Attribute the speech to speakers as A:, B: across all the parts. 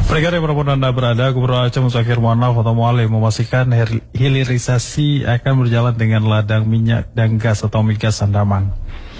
A: Mereka dimanapun Anda berada, Gubernur Aceh Muzakir Moana Foto Mualim memastikan hilirisasi akan berjalan dengan ladang minyak dan gas atau migas Andaman.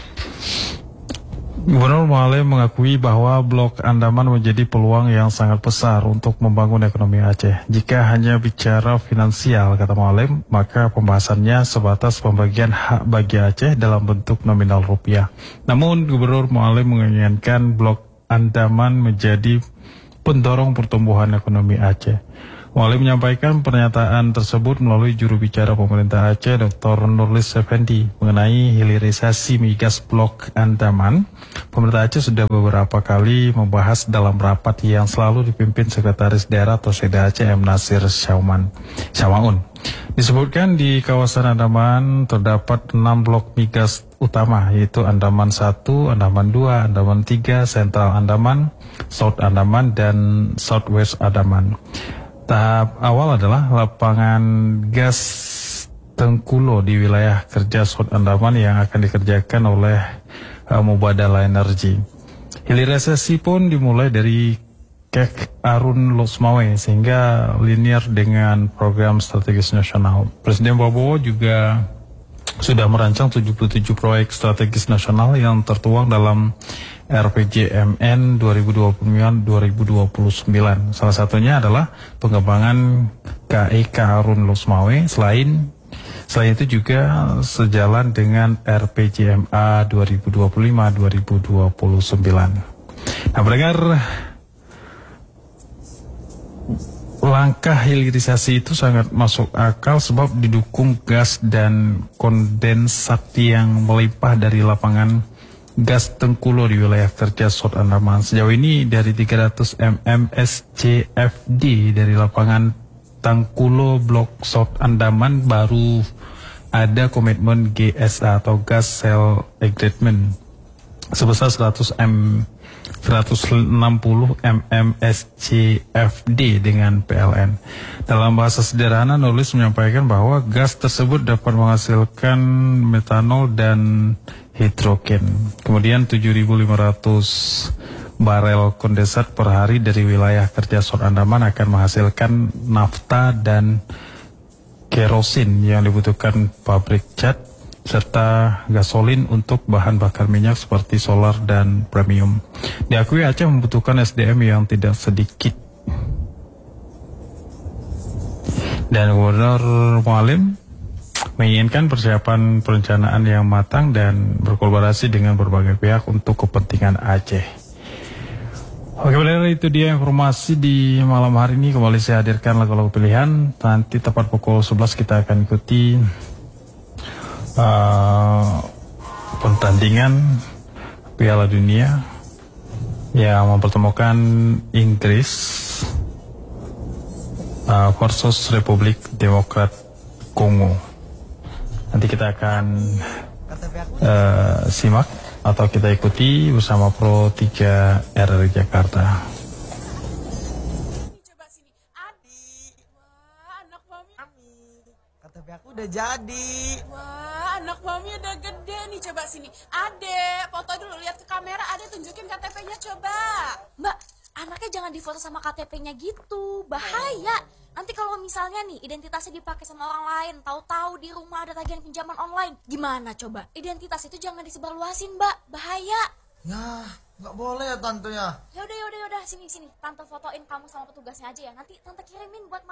A: Gubernur Mualim mengakui bahwa Blok Andaman menjadi peluang yang sangat besar untuk membangun ekonomi Aceh. Jika hanya bicara finansial, kata Mualim, maka pembahasannya sebatas pembagian hak bagi Aceh dalam bentuk nominal rupiah. Namun, Gubernur Mualim menginginkan Blok Andaman menjadi pendorong pertumbuhan ekonomi Aceh. Mualim menyampaikan pernyataan tersebut melalui juru bicara pemerintah Aceh, Dr. Nurlis Effendi, mengenai hilirisasi migas Blok Andaman. Pemerintah Aceh sudah beberapa kali membahas dalam rapat yang selalu dipimpin Sekretaris Daerah atau Sekda Aceh M. Nasir Syawaun. Disebutkan di kawasan Andaman terdapat 6 blok migas utama, yaitu Andaman 1, Andaman 2, Andaman 3, Sentral Andaman, South Andaman, dan Southwest Andaman. Tahap awal adalah lapangan gas Tengkulo di wilayah kerja South Andaman yang akan dikerjakan oleh Mubadala Energi. Hilirisasi pun dimulai dari Kek Arun Losmawe sehingga linear dengan program strategis nasional. Presiden Prabowo juga sudah merancang 77 proyek strategis nasional yang tertuang dalam RPJMN 2029-2029. Salah satunya adalah pengembangan KEK Arun Losmawe. Selain itu juga sejalan dengan RPJMA 2025-2029. Nah, pendengar, langkah hilirisasi itu sangat masuk akal sebab didukung gas dan kondensat yang melimpah dari lapangan gas Tengkulo di wilayah kerja South Andaman. Sejauh ini dari 300 mmscfd dari lapangan Tengkulo Blok South Andaman baru ada komitmen GSA atau Gas Cell Agreement sebesar 160 mmscfd dengan PLN. Dalam bahasa sederhana, Nulis menyampaikan bahwa gas tersebut dapat menghasilkan metanol dan hidrogen. Kemudian 7.500 barel kondensat per hari dari wilayah kerja South Andaman akan menghasilkan nafta dan kerosin yang dibutuhkan pabrik cat serta gasolin untuk bahan bakar minyak seperti solar dan premium. Diakui Aceh membutuhkan SDM yang tidak sedikit. Dan Gubernur Mualim menginginkan persiapan perencanaan yang matang dan berkolaborasi dengan berbagai pihak untuk kepentingan Aceh. Oke, benar, itu dia informasi di malam hari ini. Kembali saya hadirkan lagu-lagu pilihan. Nanti tepat pukul 11 kita akan ikuti pertandingan Piala Dunia yang mempertemukan Inggris versus Republik Demokrat Kongo. Nanti kita akan simak atau kita ikuti bersama Pro 3 RRI Jakarta.
B: Coba sini, Adi. Wah, anak mami. KTP aku udah jadi. Wah, anak mami udah gede nih. Coba sini, Ade. Foto dulu, lihat ke kamera. Ade tunjukin KTP-nya coba.
C: Mbak, anaknya jangan difoto sama KTP-nya gitu, bahaya. Nanti kalau misalnya nih identitasnya dipakai sama orang lain, tahu-tahu di rumah ada tagihan pinjaman online, gimana coba? Identitas itu jangan disebarluasin, Mbak, bahaya.
B: Ya, nggak boleh ya tante ya.
C: Yaudah, sini, tante fotoin kamu sama petugasnya aja ya. Nanti tante kirimin buat